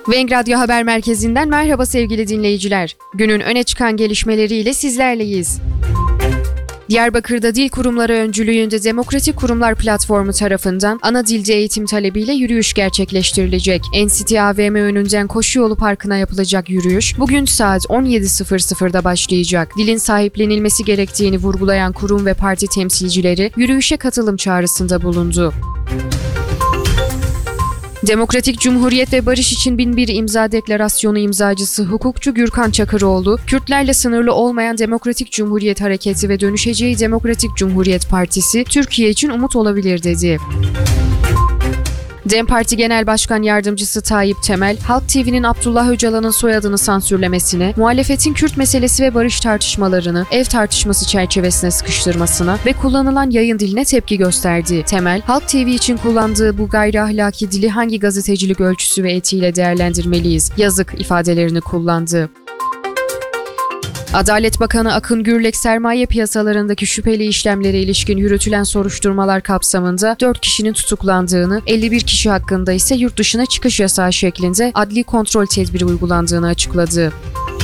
Venk Radyo Haber Merkezi'nden merhaba sevgili dinleyiciler. Günün öne çıkan gelişmeleriyle sizlerleyiz. Diyarbakır'da dil kurumları öncülüğünde Demokratik Kurumlar Platformu tarafından ana dilde eğitim talebiyle yürüyüş gerçekleştirilecek. NCT AVM önünden Koşuyolu Parkı'na yapılacak yürüyüş bugün saat 17.00'da başlayacak. Dilin sahiplenilmesi gerektiğini vurgulayan kurum ve parti temsilcileri yürüyüşe katılım çağrısında bulundu. Demokratik Cumhuriyet ve Barış için 1001 imza deklarasyonu imzacısı hukukçu Gürkan Çakıroğlu, Kürtlerle sınırlı olmayan Demokratik Cumhuriyet Hareketi ve dönüşeceği Demokratik Cumhuriyet Partisi, Türkiye için umut olabilir dedi. DEM Parti Genel Başkan Yardımcısı Tayyip Temel, Halk TV'nin Abdullah Öcalan'ın soyadını sansürlemesine, muhalefetin Kürt meselesi ve barış tartışmalarını ev tartışması çerçevesine sıkıştırmasına ve kullanılan yayın diline tepki gösterdi. Temel, Halk TV için kullandığı bu gayri ahlaki dili hangi gazetecilik ölçüsü ve etiğiyle değerlendirmeliyiz? Yazık ifadelerini kullandı. Adalet Bakanı Akın Gürlek, sermaye piyasalarındaki şüpheli işlemlere ilişkin yürütülen soruşturmalar kapsamında 4 kişinin tutuklandığını, 51 kişi hakkında ise yurt dışına çıkış yasağı şeklinde adli kontrol tedbiri uygulandığını açıkladı.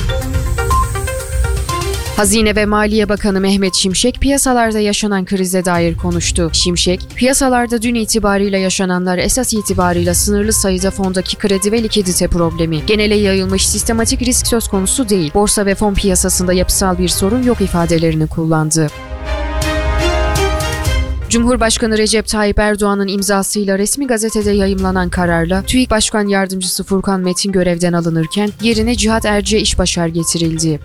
Hazine ve Maliye Bakanı Mehmet Şimşek, piyasalarda yaşanan krize dair konuştu. Şimşek, piyasalarda dün itibarıyla yaşananlar esas itibarıyla sınırlı sayıda fondaki kredi ve likidite problemi. Genele yayılmış sistematik risk söz konusu değil. Borsa ve fon piyasasında yapısal bir sorun yok ifadelerini kullandı. Cumhurbaşkanı Recep Tayyip Erdoğan'ın imzasıyla resmi gazetede yayımlanan kararla TÜİK Başkan Yardımcısı Furkan Metin görevden alınırken yerine Cihat Erce İşbaşar getirildi.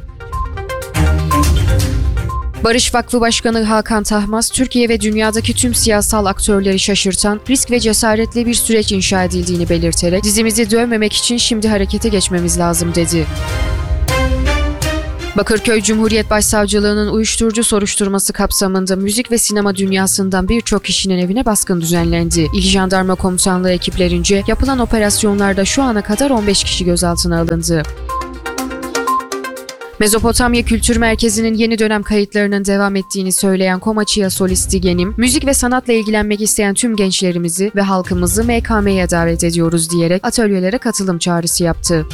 Barış Vakfı Başkanı Hakan Tahmaz, Türkiye ve dünyadaki tüm siyasal aktörleri şaşırtan, risk ve cesaretli bir süreç inşa edildiğini belirterek, dizimizi dövmemek için şimdi harekete geçmemiz lazım dedi. Bakırköy Cumhuriyet Başsavcılığı'nın uyuşturucu soruşturması kapsamında müzik ve sinema dünyasından birçok kişinin evine baskın düzenlendi. İl Jandarma Komutanlığı ekiplerince yapılan operasyonlarda şu ana kadar 15 kişi gözaltına alındı. Mezopotamya Kültür Merkezi'nin yeni dönem kayıtlarının devam ettiğini söyleyen Komaçya solisti Genim, müzik ve sanatla ilgilenmek isteyen tüm gençlerimizi ve halkımızı MKM'ye davet ediyoruz diyerek atölyelere katılım çağrısı yaptı.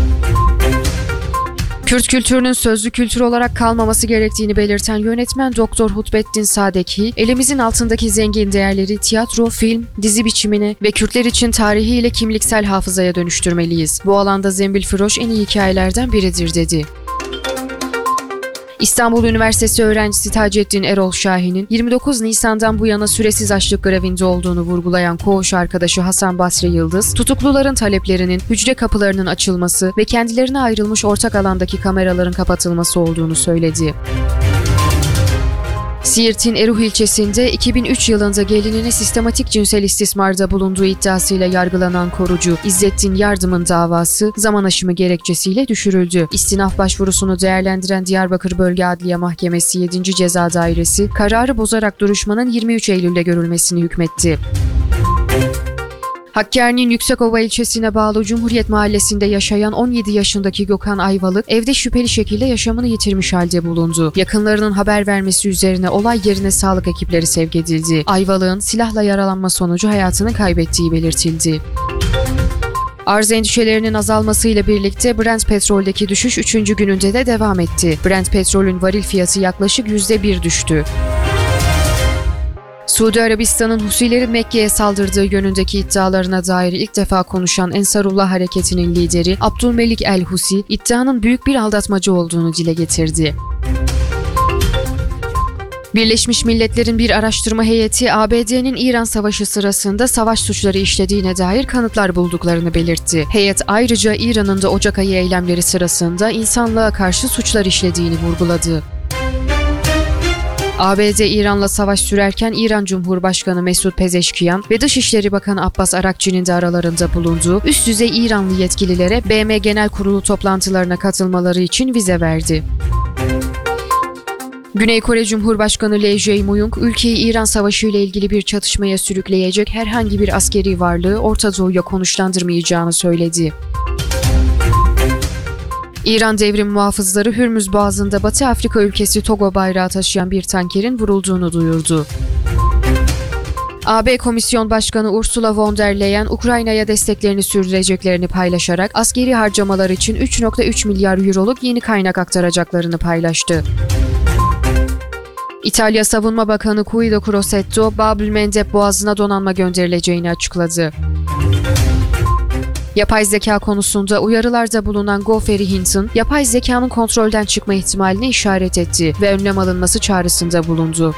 Kürt kültürünün sözlü kültür olarak kalmaması gerektiğini belirten yönetmen Doktor Hutbettin Sadeki, elimizin altındaki zengin değerleri tiyatro, film, dizi biçimine ve Kürtler için tarihiyle kimliksel hafızaya dönüştürmeliyiz. Bu alanda Zembil Firoş en iyi hikayelerden biridir dedi. İstanbul Üniversitesi öğrencisi Taceddin Erol Şahin'in 29 Nisan'dan bu yana süresiz açlık grevinde olduğunu vurgulayan koğuş arkadaşı Hasan Basri Yıldız, tutukluların taleplerinin hücre kapılarının açılması ve kendilerine ayrılmış ortak alandaki kameraların kapatılması olduğunu söyledi. Siirt'in Eruh ilçesinde 2003 yılında gelinine sistematik cinsel istismarda bulunduğu iddiasıyla yargılanan korucu İzzettin Yardım'ın davası zaman aşımı gerekçesiyle düşürüldü. İstinaf başvurusunu değerlendiren Diyarbakır Bölge Adliye Mahkemesi 7. Ceza Dairesi kararı bozarak duruşmanın 23 Eylül'de görülmesini hükmetti. Hakkari'nin Yüksekova ilçesine bağlı Cumhuriyet Mahallesi'nde yaşayan 17 yaşındaki Gökhan Ayvalık evde şüpheli şekilde yaşamını yitirmiş halde bulundu. Yakınlarının haber vermesi üzerine olay yerine sağlık ekipleri sevk edildi. Ayvalık'ın silahla yaralanma sonucu hayatını kaybettiği belirtildi. Arz endişelerinin azalmasıyla birlikte Brent petroldeki düşüş 3. gününde de devam etti. Brent petrolün varil fiyatı yaklaşık %1 düştü. Suudi Arabistan'ın Husilerin Mekke'ye saldırdığı yönündeki iddialarına dair ilk defa konuşan Ensarullah Hareketi'nin lideri Abdülmelik el-Husi, iddianın büyük bir aldatmaca olduğunu dile getirdi. Birleşmiş Milletler'in bir araştırma heyeti ABD'nin İran Savaşı sırasında savaş suçları işlediğine dair kanıtlar bulduklarını belirtti. Heyet ayrıca İran'ın da Ocak ayı eylemleri sırasında insanlığa karşı suçlar işlediğini vurguladı. ABD İran'la savaş sürerken İran Cumhurbaşkanı Mesud Pezeşkiyan ve Dışişleri Bakanı Abbas Arakçı'nın da aralarında bulunduğu üst düzey İranlı yetkililere BM Genel Kurulu toplantılarına katılmaları için vize verdi. Güney Kore Cumhurbaşkanı Lee Jae-myung, ülkeyi İran Savaşı ile ilgili bir çatışmaya sürükleyecek herhangi bir askeri varlığı Orta Doğu'ya konuşlandırmayacağını söyledi. İran devrim muhafızları Hürmüz Boğazı'nda Batı Afrika ülkesi Togo bayrağı taşıyan bir tankerin vurulduğunu duyurdu. AB Komisyon Başkanı Ursula von der Leyen, Ukrayna'ya desteklerini sürdüreceklerini paylaşarak askeri harcamalar için 3,3 milyar euroluk yeni kaynak aktaracaklarını paylaştı. İtalya Savunma Bakanı Guido Crosetto, Bab-el-Mandeb Boğazı'na donanma gönderileceğini açıkladı. Yapay zeka konusunda uyarılarda bulunan Geoffrey Hinton, yapay zekanın kontrolden çıkma ihtimaline işaret etti ve önlem alınması çağrısında bulundu.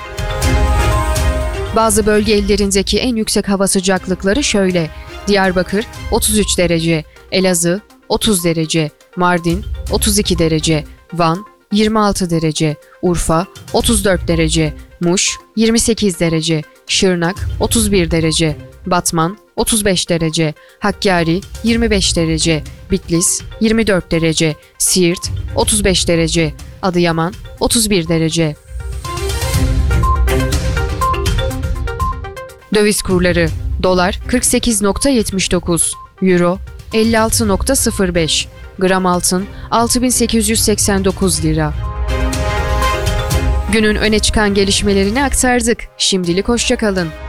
Bazı bölge illerindeki en yüksek hava sıcaklıkları şöyle: Diyarbakır 33 derece, Elazığ 30 derece, Mardin 32 derece, Van 26 derece, Urfa 34 derece, Muş 28 derece, Şırnak 31 derece, Batman 35 derece, Hakkari 25 derece, Bitlis 24 derece, Siirt 35 derece, Adıyaman 31 derece. Döviz kurları: Dolar 48,79, Euro 56,05, gram altın 6.889 lira. Günün öne çıkan gelişmelerini aktardık. Şimdilik hoşça kalın.